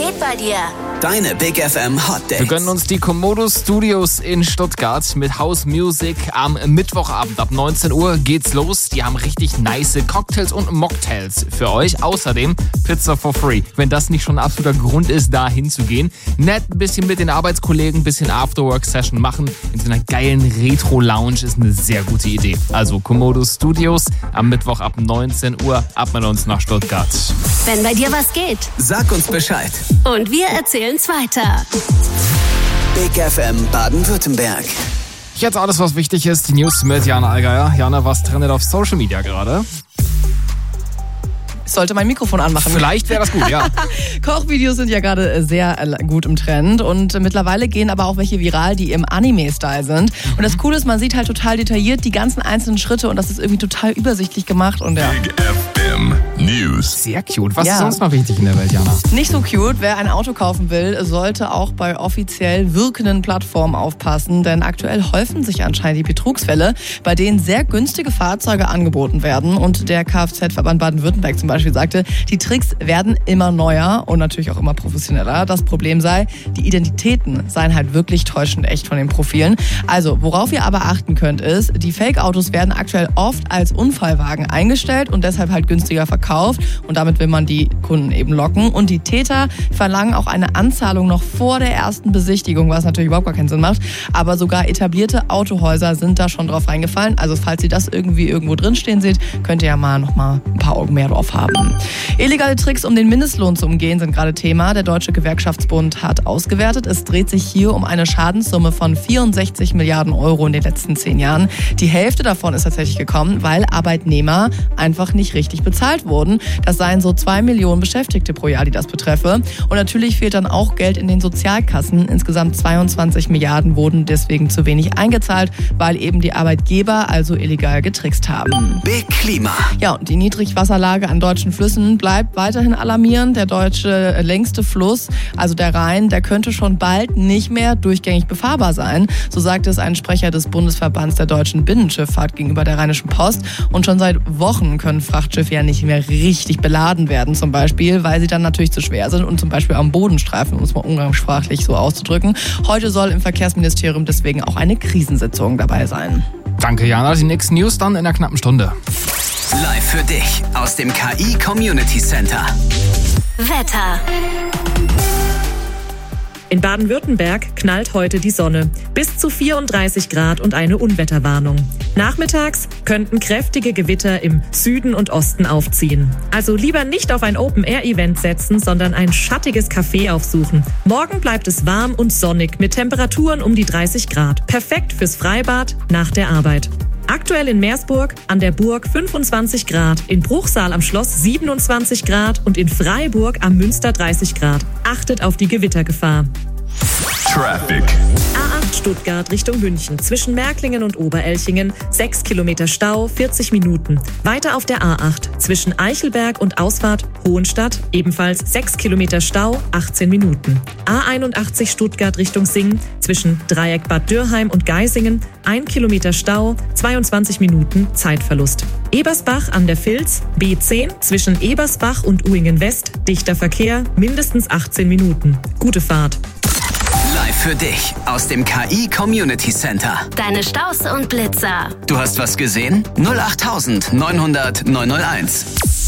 geht bei dir? Deine Big FM Hot Dates. Wir gönnen uns die Komodo Studios in Stuttgart mit House Music. Am Mittwochabend ab 19 Uhr geht's los. Die haben richtig nice Cocktails und Mocktails für euch. Außerdem Pizza for free. Wenn das nicht schon ein absoluter Grund ist, da hinzugehen. Nett ein bisschen mit den Arbeitskollegen, ein bisschen Afterwork-Session machen. In so einer geilen Retro-Lounge ist eine sehr gute Idee. Also Komodo Studios am Mittwoch ab 19 Uhr. Ab mit uns nach Stuttgart. Wenn bei dir was geht. Sag uns Bescheid. Und wir erzählen's weiter. Big FM Baden-Württemberg. Jetzt alles, was wichtig ist. Die News mit Jana Allgeier. Jana, was trendet auf Social Media gerade? Ich sollte mein Mikrofon anmachen. Vielleicht wäre das gut, ja. Kochvideos sind ja gerade sehr gut im Trend und mittlerweile gehen aber auch welche viral, die im Anime-Style sind. Und das Coole ist, man sieht halt total detailliert die ganzen einzelnen Schritte und das ist irgendwie total übersichtlich gemacht. Und ja. Big FM News. Sehr cute. Was ist sonst noch wichtig in der Welt, Jana? Nicht so cute. Wer ein Auto kaufen will, sollte auch bei offiziell wirkenden Plattformen aufpassen, denn aktuell häufen sich anscheinend die Betrugsfälle, bei denen sehr günstige Fahrzeuge angeboten werden. Und der Kfz-Verband Baden-Württemberg zum Beispiel sagte, die Tricks werden immer neuer und natürlich auch immer professioneller. Das Problem sei, die Identitäten seien halt wirklich täuschend echt von den Profilen. Also, worauf ihr aber achten könnt, ist, die Fake-Autos werden aktuell oft als Unfallwagen eingestellt und deshalb halt günstiger verkauft und damit will man die Kunden eben locken. Und die Täter verlangen auch eine Anzahlung noch vor der ersten Besichtigung, was natürlich überhaupt gar keinen Sinn macht. Aber sogar etablierte Autohäuser sind da schon drauf reingefallen. Also, falls ihr das irgendwie irgendwo drinstehen seht, könnt ihr ja mal noch mal ein paar Augen mehr drauf haben. Illegale Tricks, um den Mindestlohn zu umgehen, sind gerade Thema. Der Deutsche Gewerkschaftsbund hat ausgewertet. Es dreht sich hier um eine Schadenssumme von 64 Milliarden Euro in den letzten 10 Jahren. Die Hälfte davon ist tatsächlich gekommen, weil Arbeitnehmer einfach nicht richtig bezahlt wurden. Das seien so 2 Millionen Beschäftigte pro Jahr, die das betreffe. Und natürlich fehlt dann auch Geld in den Sozialkassen. Insgesamt 22 Milliarden wurden deswegen zu wenig eingezahlt, weil eben die Arbeitgeber also illegal getrickst haben. Big Klima. Ja, und die Niedrigwasserlage an deutschen Flüssen bleibt weiterhin alarmierend. Der deutsche längste Fluss, also der Rhein, der könnte schon bald nicht mehr durchgängig befahrbar sein. So sagte es ein Sprecher des Bundesverbands der deutschen Binnenschifffahrt gegenüber der Rheinischen Post. Und schon seit Wochen können Frachtschiffe ja nicht mehr richtig beladen werden, zum Beispiel, weil sie dann natürlich zu schwer sind und zum Beispiel am Boden streifen, um es mal umgangssprachlich so auszudrücken. Heute soll im Verkehrsministerium deswegen auch eine Krisensitzung dabei sein. Danke, Jana. Die nächsten News dann in einer knappen Stunde. Live für dich aus dem KI Community Center. Wetter. In Baden-Württemberg knallt heute die Sonne. Bis zu 34 Grad und eine Unwetterwarnung. Nachmittags könnten kräftige Gewitter im Süden und Osten aufziehen. Also lieber nicht auf ein Open-Air-Event setzen, sondern ein schattiges Café aufsuchen. Morgen bleibt es warm und sonnig mit Temperaturen um die 30 Grad. Perfekt fürs Freibad nach der Arbeit. Aktuell in Meersburg an der Burg 25 Grad, in Bruchsal am Schloss 27 Grad und in Freiburg am Münster 30 Grad. Achtet auf die Gewittergefahr. Traffic. A8 Stuttgart Richtung München. Zwischen Märklingen und Oberelchingen 6 Kilometer Stau, 40 Minuten. Weiter auf der A8 zwischen Eichelberg und Ausfahrt Hohenstadt ebenfalls 6 Kilometer Stau, 18 Minuten. A81 Stuttgart Richtung Singen zwischen Dreieck Bad Dürrheim und Geisingen 1 Kilometer Stau, 22 Minuten Zeitverlust. Ebersbach an der Vils B10 zwischen Ebersbach und Uingen West dichter Verkehr, mindestens 18 Minuten. Gute Fahrt. Live für dich aus dem KI Community Center. Deine Staus und Blitzer. Du hast was gesehen? 08900 901.